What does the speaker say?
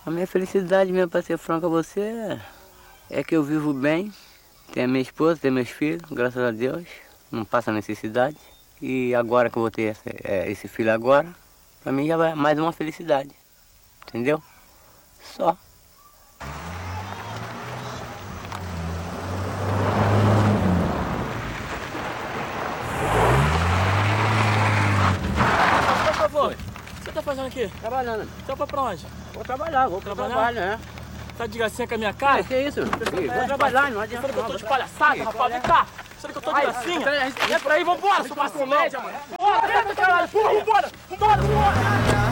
A minha felicidade mesmo, para ser franco a você, é que eu vivo bem, tenho a minha esposa, tenho meus filhos, graças a Deus, não passa necessidade. E agora que eu vou ter esse filho agora, para mim já vai mais uma felicidade, entendeu? Só. Por favor, o que você tá fazendo aqui? Trabalhando. Você vai pra onde? Vou trabalhar, vou pro trabalho, né? Tá de gracinha com a minha cara? Que isso? Vou trabalhar, não adianta. Sabe que eu tô de palhaçada, rapaz? Vem cá! Sabe que eu tô de gracinha? É pra aí, vambora, seu passo média, mano! Bora, caralho! Porra, vambora! Vambora!